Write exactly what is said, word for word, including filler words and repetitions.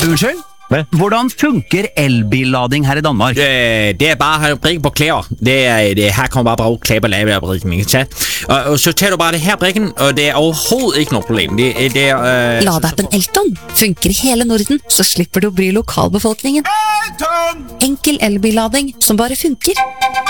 Unnskyld? Hva? Hvordan funker elbillading her i Danmark? Øh, det er bare at brikke på klæder. Det er, det, her kommer bare bruge klæder på lave brikken, ikke sant? Og, og så tager du bare det her brikken, og det er overhovedet ikke noe problem. Det, det er... Øh, Ladeappen Elton funker i hele Norden, så slipper du å bry lokalbefolkningen. Enkel elbillading som bare funker.